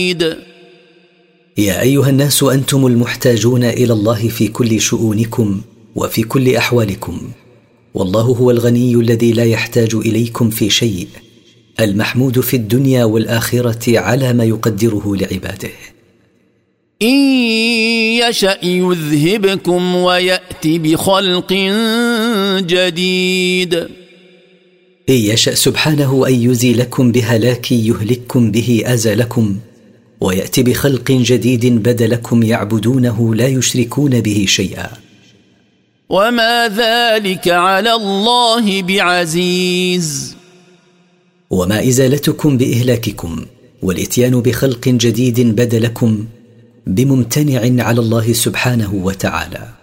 يا أيها الناس أنتم المحتاجون إلى الله في كل شؤونكم وفي كل أحوالكم، والله هو الغني الذي لا يحتاج إليكم في شيء، المحمود في الدنيا والآخرة على ما يقدره لعباده. إن يشأ يذهبكم ويأتي بخلق جديد. إن يشأ سبحانه أن يزيلكم بهلاك يهلككم به أزلكم، ويأتي بخلق جديد بدلكم يعبدونه لا يشركون به شيئا. وما ذلك على الله بعزيز. وما إزالتكم بإهلاككم والإتيان بخلق جديد بدلكم بممتنع على الله سبحانه وتعالى.